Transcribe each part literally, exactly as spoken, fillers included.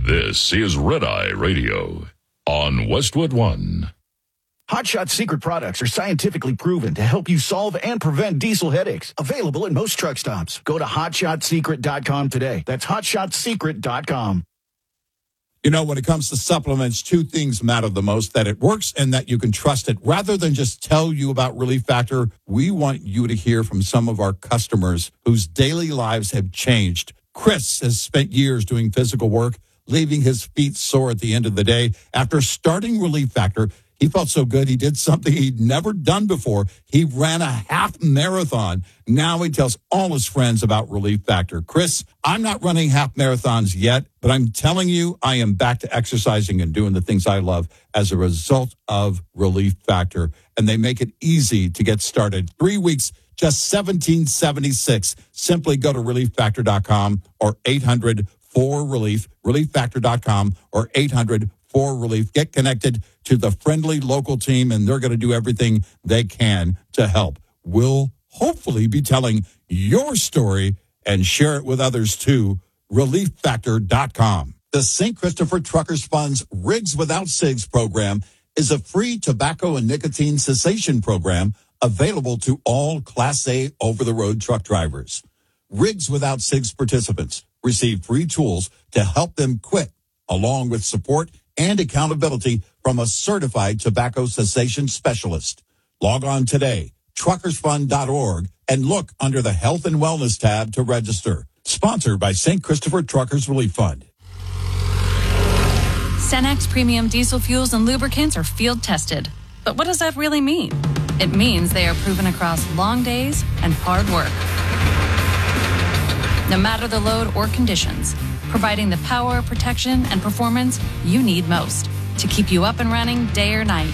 This is Red Eye Radio on Westwood One. Hot Shot Secret products are scientifically proven to help you solve and prevent diesel headaches. Available at most truck stops. Go to hot shot secret dot com today. That's hot shot secret dot com. You know, when it comes to supplements, two things matter the most, that it works and that you can trust it. Rather than just tell you about Relief Factor, we want you to hear from some of our customers whose daily lives have changed. Chris has spent years doing physical work, leaving his feet sore at the end of the day. After starting Relief Factor, he felt so good, he did something he'd never done before. He ran a half marathon. Now he tells all his friends about Relief Factor. Chris, I'm not running half marathons yet, but I'm telling you, I am back to exercising and doing the things I love as a result of Relief Factor. And they make it easy to get started. Three weeks, just seventeen seventy-six. Simply go to relief factor dot com or eight hundred four relief, relief factor dot com or eight hundred four relief. Get connected to the friendly local team, and they're going to do everything they can to help. We'll hopefully be telling your story and share it with others too. relief factor dot com. The Saint Christopher Truckers Fund's Rigs Without Cigs program is a free tobacco and nicotine cessation program available to all Class A over-the-road truck drivers. Rigs Without Cigs participants receive free tools to help them quit, along with support and accountability from a certified tobacco cessation specialist. Log on today, truckers fund dot org, and look under the Health and Wellness tab to register. Sponsored by Saint Christopher Truckers Relief Fund. Cenex premium diesel fuels and lubricants are field tested. But what does that really mean? It means they are proven across long days and hard work. No matter the load or conditions, providing the power, protection, and performance you need most to keep you up and running day or night.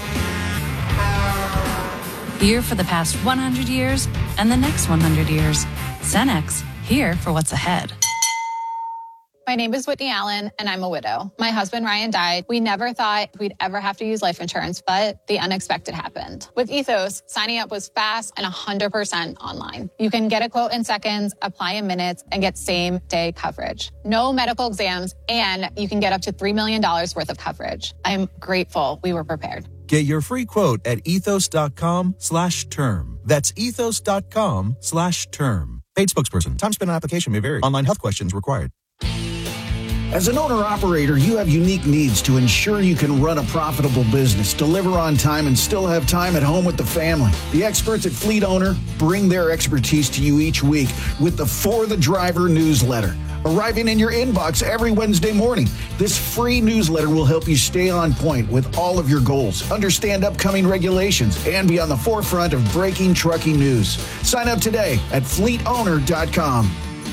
Here for the past one hundred years and the next one hundred years. Cenex, here for what's ahead. My name is Whitney Allen, and I'm a widow. My husband, Ryan, died. We never thought we'd ever have to use life insurance, but the unexpected happened. With Ethos, signing up was fast and one hundred percent online. You can get a quote in seconds, apply in minutes, and get same-day coverage. No medical exams, and you can get up to three million dollars worth of coverage. I'm grateful we were prepared. Get your free quote at ethos.com slash term. That's ethos.com slash term. Paid spokesperson. Time spent on application may vary. Online health questions required. As an owner-operator, you have unique needs to ensure you can run a profitable business, deliver on time, and still have time at home with the family. The experts at Fleet Owner bring their expertise to you each week with the For the Driver newsletter, arriving in your inbox every Wednesday morning. This free newsletter will help you stay on point with all of your goals, understand upcoming regulations, and be on the forefront of breaking trucking news. Sign up today at fleet owner dot com.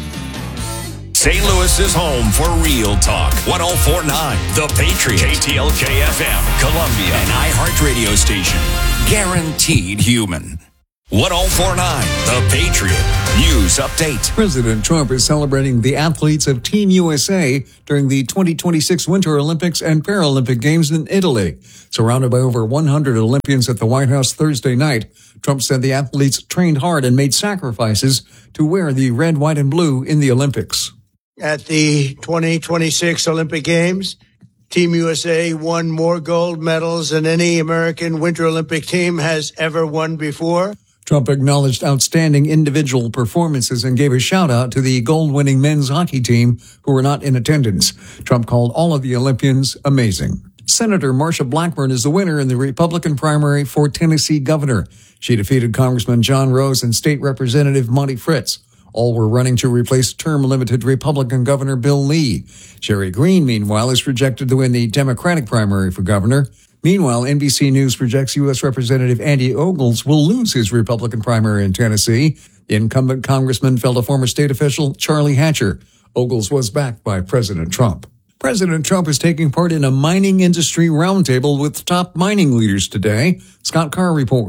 Saint Louis is home for Real Talk. one oh four point nine The Patriot. K T L K F M. Columbia. An iHeart radio station. Guaranteed human. one oh four point nine The Patriot. News update. President Trump is celebrating the athletes of Team U S A during the twenty twenty-six Winter Olympics and Paralympic Games in Italy. Surrounded by over one hundred Olympians at the White House Thursday night, Trump said the athletes trained hard and made sacrifices to wear the red, white, and blue in the Olympics. At the twenty twenty-six Olympic Games, Team U S A won more gold medals than any American Winter Olympic team has ever won before. Trump acknowledged outstanding individual performances and gave a shout-out to the gold-winning men's hockey team who were not in attendance. Trump called all of the Olympians amazing. Senator Marsha Blackburn is the winner in the Republican primary for Tennessee governor. She defeated Congressman John Rose and State Representative Monty Fritz. All were running to replace term-limited Republican Governor Bill Lee. Jerry Green, meanwhile, is projected to win the Democratic primary for governor. Meanwhile, N B C News projects U S. Representative Andy Ogles will lose his Republican primary in Tennessee. The incumbent congressman fell to former state official Charlie Hatcher. Ogles was backed by President Trump. President Trump is taking part in a mining industry roundtable with top mining leaders today. Scott Carr reports.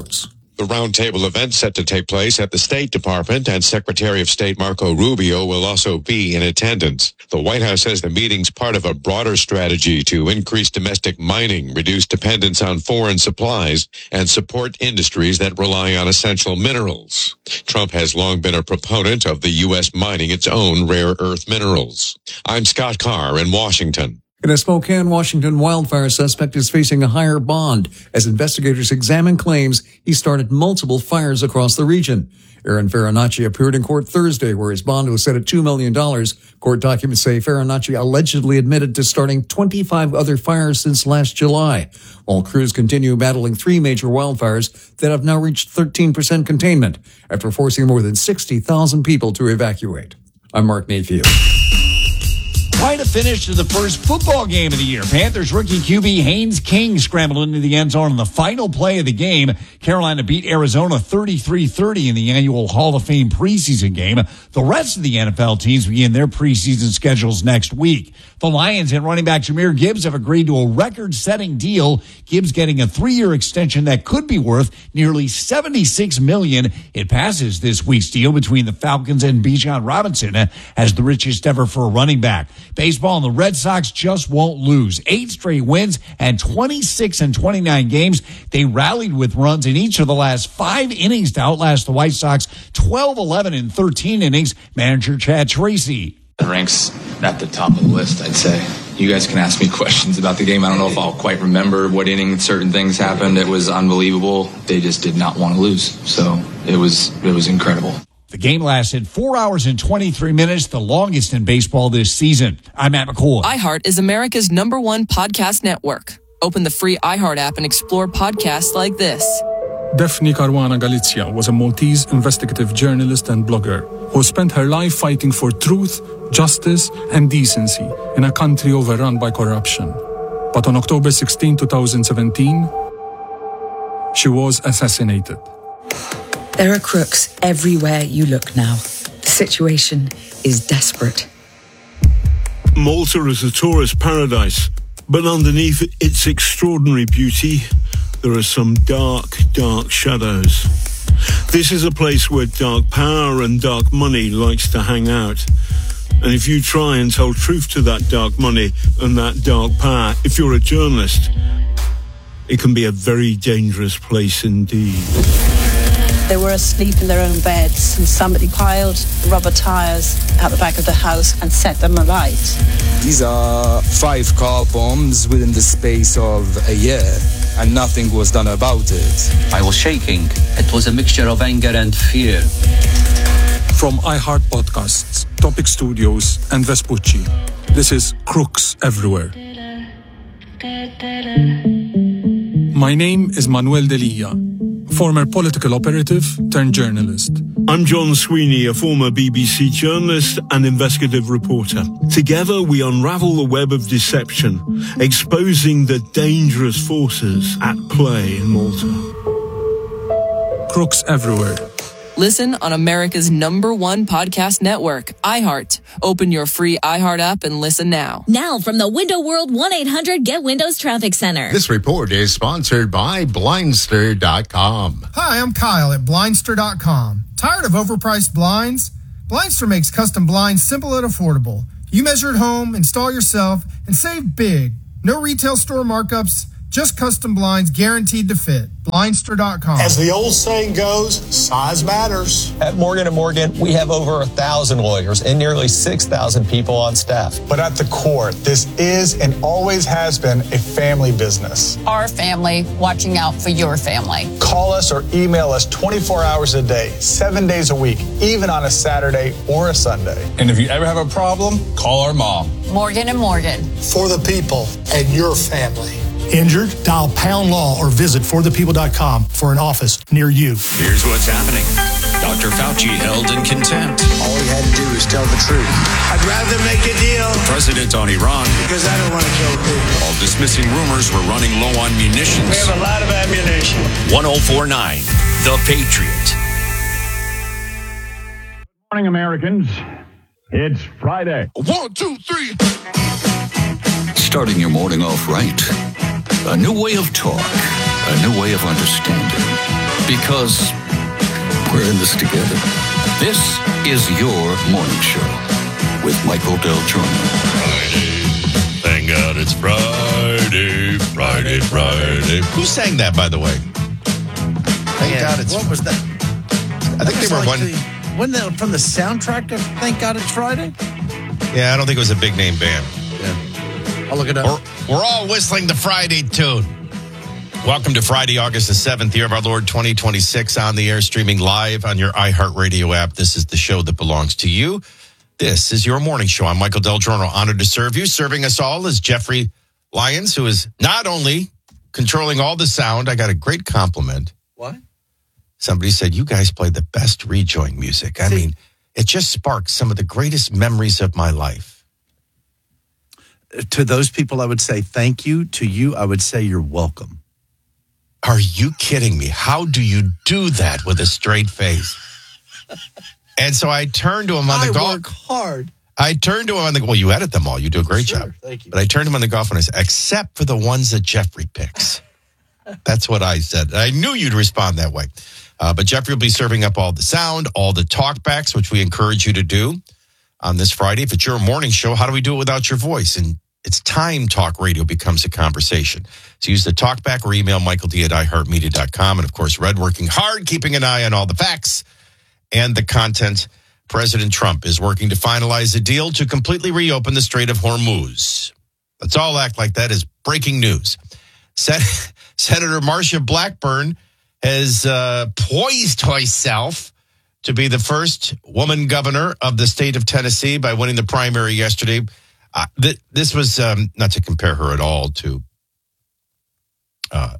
The roundtable event set to take place at the State Department, and Secretary of State Marco Rubio will also be in attendance. The White House says the meeting's part of a broader strategy to increase domestic mining, reduce dependence on foreign supplies, and support industries that rely on essential minerals. Trump has long been a proponent of the U S mining its own rare earth minerals. I'm Scott Carr in Washington. In a Spokane, Washington wildfire suspect is facing a higher bond as investigators examine claims he started multiple fires across the region. Aaron Farinacci appeared in court Thursday where his bond was set at two million dollars. Court documents say Farinacci allegedly admitted to starting twenty-five other fires since last July, while crews continue battling three major wildfires that have now reached thirteen percent containment after forcing more than sixty thousand people to evacuate. I'm Mark Mayfield. Quite a finish to the first football game of the year. Panthers rookie Q B Haynes King scrambled into the end zone on the final play of the game. Carolina beat Arizona thirty-three thirty in the annual Hall of Fame preseason game. The rest of the N F L teams begin their preseason schedules next week. The Lions and running back Jahmyr Gibbs have agreed to a record-setting deal. Gibbs getting a three-year extension that could be worth nearly seventy-six million dollars. It passes this week's deal between the Falcons and Bijan Robinson as the richest ever for a running back. Baseball and the Red Sox just won't lose. Eight straight wins and twenty-six and twenty-nine games. They rallied with runs in each of the last five innings to outlast the White Sox twelve, eleven, and thirteen innings. Manager Chad Tracy. It ranks at the top of the list, I'd say. You guys can ask me questions about the game. I don't know if I'll quite remember what inning certain things happened. It was unbelievable. They just did not want to lose. So it was it was incredible. The game lasted four hours and twenty-three minutes, the longest in baseball this season. I'm Matt McCoy. iHeart is America's number one podcast network. Open the free iHeart app and explore podcasts like this. Daphne Caruana Galizia was a Maltese investigative journalist and blogger who spent her life fighting for truth, justice, and decency in a country overrun by corruption. But on October sixteenth, twenty seventeen, she was assassinated. There are crooks everywhere you look now. The situation is desperate. Malta is a tourist paradise, but underneath its extraordinary beauty, there are some dark, dark shadows. This is a place where dark power and dark money likes to hang out. And if you try and tell truth to that dark money and that dark power, if you're a journalist, it can be a very dangerous place indeed. They were asleep in their own beds, and somebody piled rubber tires out the back of the house and set them alight. These are five car bombs within the space of a year, and nothing was done about it. I was shaking. It was a mixture of anger and fear. From iHeart Podcasts, Topic Studios, and Vespucci, this is Crooks Everywhere. My name is Manuel Delia, former political operative turned journalist. I'm John Sweeney, a former B B C journalist and investigative reporter. Together we unravel the web of deception, exposing the dangerous forces at play in Malta. Crooks Everywhere. Listen on America's number one podcast network, iHeart. Open your free iHeart app and listen now. Now from the Window World one eight hundred Get Windows Traffic Center. This report is sponsored by Blindster dot com. Hi, I'm Kyle at Blindster dot com. Tired of overpriced blinds? Blindster makes custom blinds simple and affordable. You measure at home, install yourself, and save big. No retail store markups, just custom blinds guaranteed to fit. Blindster dot com. As the old saying goes, size matters. At Morgan and Morgan, we have over a thousand lawyers and nearly six thousand people on staff. But at the core, this is and always has been a family business. Our family watching out for your family. Call us or email us twenty-four hours a day, seven days a week, even on a Saturday or a Sunday. And if you ever have a problem, call our mom. Morgan and Morgan. For the people and your family. Injured? Dial Pound Law or visit for the people dot com for an office near you. Here's what's happening. Doctor Fauci held in contempt. All he had to do was tell the truth. I'd rather make a deal. President on Iran. Because I don't want to kill people. While dismissing rumors we're running low on munitions. We have a lot of ammunition. one oh four point nine, The Patriot. Good morning, Americans. It's Friday. One, two, three. Starting your morning off right. A new way of talk. A new way of understanding. Because we're in this together. This is your morning show with Michael Del Giorno. Friday. Thank God it's Friday, Friday, Friday. Who sang that, by the way? Thank yeah, God it's What was that? I think they were like one. The, wasn't that from the soundtrack of Thank God It's Friday? Yeah, I don't think it was a big name band. Yeah. I'll look it up. We're, we're all whistling the Friday tune. Welcome to Friday, August the seventh, year of our Lord twenty twenty-six, on the air, streaming live on your iHeartRadio app. This is the show that belongs to you. This is your morning show. I'm Michael Del Giorno, honored to serve you. Serving us all is Jeffrey Lyons, who is not only controlling all the sound. I got a great compliment. What? Somebody said, you guys play the best rejoin music. I See, mean, it just sparks some of the greatest memories of my life. To those people, I would say thank you. To you, I would say you're welcome. Are you kidding me? How do you do that with a straight face? And so I turned to him on the I golf. I work hard. I turned to him on the, well, you edit them all. You do a great sure, job. Thank you. But I turned to him on the golf and I said, except for the ones that Jeffrey picks. That's what I said. I knew you'd respond that way. Uh, but Jeffrey will be serving up all the sound, all the talkbacks, which we encourage you to do on this Friday. If it's your morning show, how do we do it without your voice? And it's time talk radio becomes a conversation. So use the talkback or email Michael D at i heart media dot com. And of course, Red working hard, keeping an eye on all the facts and the content. President Trump is working to finalize a deal to completely reopen the Strait of Hormuz. Let's all act like that is breaking news. Sen- Senator Marsha Blackburn has uh, poised herself to be the first woman governor of the state of Tennessee by winning the primary yesterday. Uh, th- this was um, not to compare her at all to uh,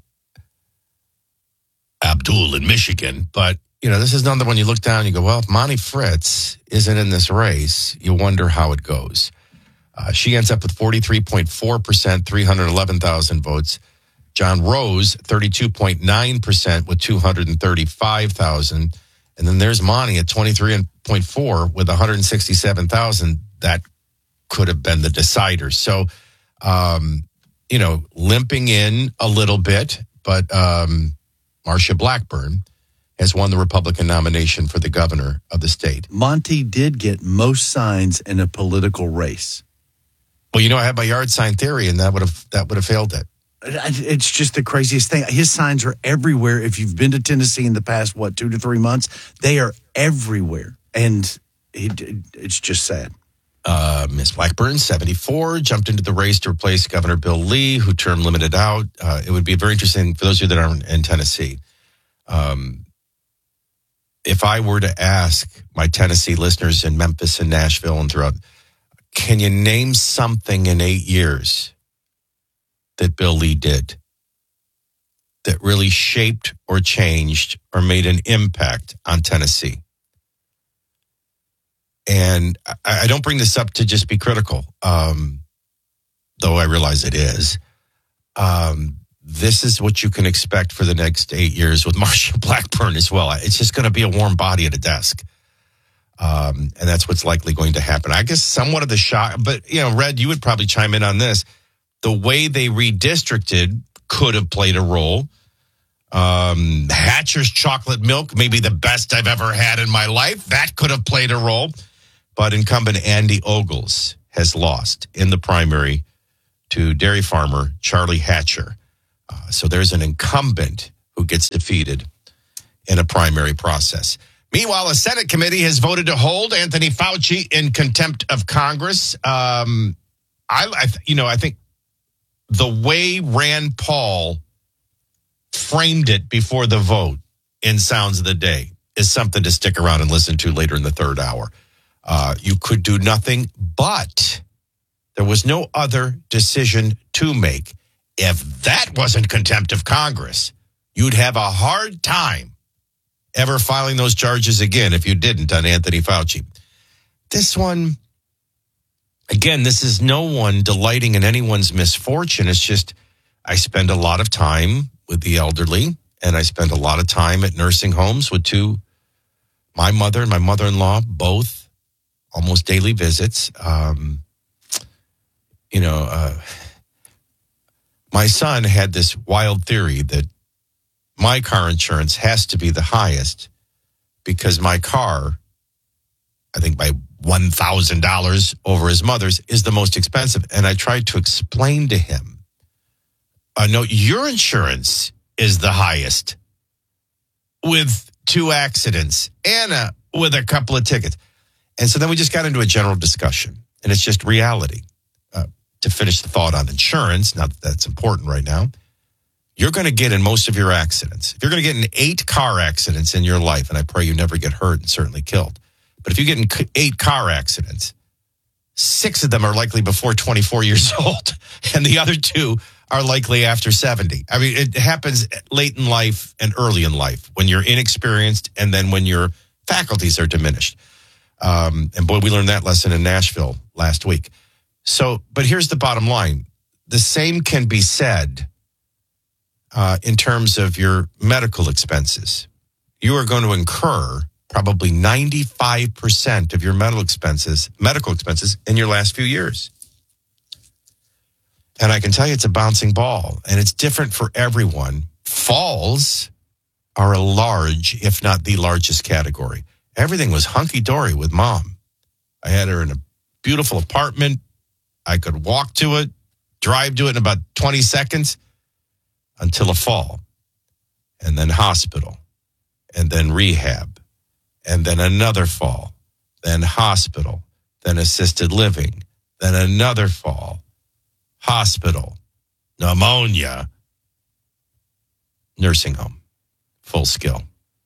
Abdul in Michigan, but you know, this is another one you look down and you go, well, if Monty Fritz isn't in this race, you wonder how it goes. Uh, she ends up with forty-three point four percent, three hundred eleven thousand votes. John Rose, thirty-two point nine percent with two hundred thirty-five thousand. And then there's Monty at twenty-three point four with one hundred sixty-seven thousand. That could have been the decider. So, um, you know, limping in a little bit, but um, Marsha Blackburn has won the Republican nomination for the governor of the state. Monty did get most signs in a political race. Well, you know, I had my yard sign theory, and that would have that would have failed it. It's just the craziest thing. His signs are everywhere. If you've been to Tennessee in the past, what, two to three months, they are everywhere. And it, it's just sad. Uh, Miz Blackburn, seventy-four, jumped into the race to replace Governor Bill Lee, who term limited out. Uh, it would be very interesting for those of you that aren't in Tennessee. Um, if I were to ask my Tennessee listeners in Memphis and Nashville and throughout, can you name something in eight years that Bill Lee did that really shaped or changed or made an impact on Tennessee? And I, I don't bring this up to just be critical, um, though I realize it is. Um, this is what you can expect for the next eight years with Marsha Blackburn as well. It's just going to be a warm body at a desk. Um, and that's what's likely going to happen. I guess somewhat of the shock, but, you know, Red, you would probably chime in on this. The way they redistricted could have played a role. Um, Hatcher's chocolate milk, maybe the best I've ever had in my life. That could have played a role. But incumbent Andy Ogles has lost in the primary to dairy farmer Charlie Hatcher. Uh, so there's an incumbent who gets defeated in a primary process. Meanwhile, a Senate committee has voted to hold Anthony Fauci in contempt of Congress. Um, I, I, you know, I think the way Rand Paul framed it before the vote in Sounds of the Day is something to stick around and listen to later in the third hour. Uh, you could do nothing, but there was no other decision to make. If that wasn't contempt of Congress, you'd have a hard time ever filing those charges again if you didn't on Anthony Fauci. This one, again, this is no one delighting in anyone's misfortune. It's just I spend a lot of time with the elderly, and I spend a lot of time at nursing homes with two, my mother and my mother-in-law, both almost daily visits. Um, you know, uh, my son had this wild theory that my car insurance has to be the highest because my car, I think by one thousand dollars over his mother's, is the most expensive. And I tried to explain to him, uh, no, your insurance is the highest with two accidents and a, with a couple of tickets. And so then we just got into a general discussion, and it's just reality. Uh, to finish the thought on insurance, not that that's important right now, you're going to get in most of your accidents. If you're going to get in eight car accidents in your life, and I pray you never get hurt and certainly killed, but if you get in eight car accidents, six of them are likely before twenty-four years old, and the other two are likely after seventy. I mean, it happens late in life and early in life when you're inexperienced and then when your faculties are diminished. Um, and boy, we learned that lesson in Nashville last week. So, but here's the bottom line. The same can be said uh, in terms of your medical expenses. You are going to incur probably ninety-five percent of your medical expenses, medical expenses in your last few years. And I can tell you it's a bouncing ball, and it's different for everyone. Falls are a large, if not the largest category. Everything was hunky-dory with mom. I had her in a beautiful apartment. I could walk to it, drive to it in about twenty seconds until a fall, and then hospital, and then rehab, and then another fall, then hospital, then assisted living, then another fall, hospital, pneumonia, nursing home, full skill.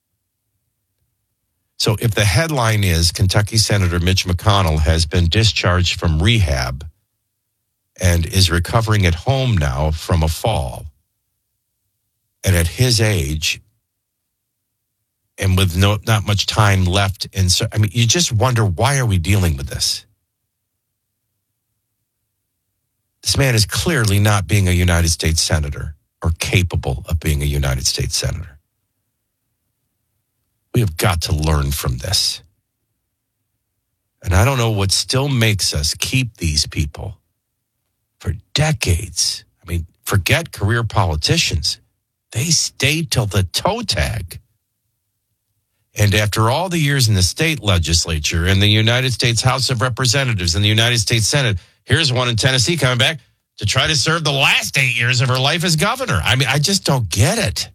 So if the headline is Kentucky Senator Mitch McConnell has been discharged from rehab and is recovering at home now from a fall, and at his age, and with no not much time left, in, I mean, you just wonder, why are we dealing with this? This man is clearly not being a United States Senator or capable of being a United States Senator. We have got to learn from this. And I don't know what still makes us keep these people for decades. I mean, forget career politicians. They stayed till the toe tag. And after all the years in the state legislature and the United States House of Representatives and the United States Senate, here's one in Tennessee coming back to try to serve the last eight years of her life as governor. I mean, I just don't get it.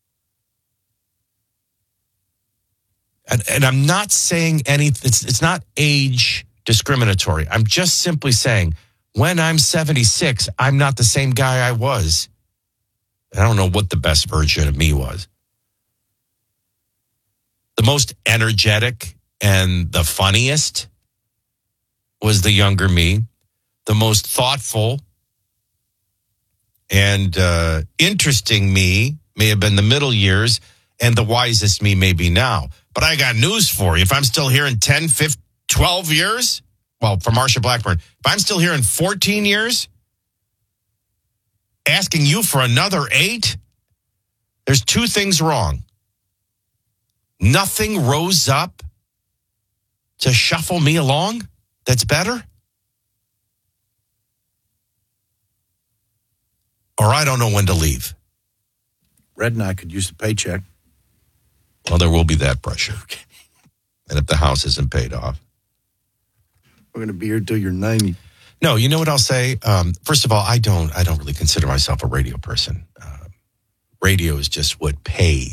And, and I'm not saying anything, it's, it's not age discriminatory. I'm just simply saying, when I'm seventy-six, I'm not the same guy I was. I don't know what the best version of me was. The most energetic and the funniest was the younger me. The most thoughtful and uh, interesting me may have been the middle years, and the wisest me may be now. But I got news for you. If I'm still here in ten, fifteen, twelve years, well, for Marsha Blackburn, if I'm still here in fourteen years, asking you for another eight, there's two things wrong. Nothing rose up to shuffle me along that's better? Or I don't know when to leave. Red and I could use the paycheck. Well, there will be that pressure. Okay. And if the house isn't paid off. We're going to be here till you're ninety. No, you know what I'll say? Um, first of all, I don't I don't really consider myself a radio person. Uh, radio is just what pays.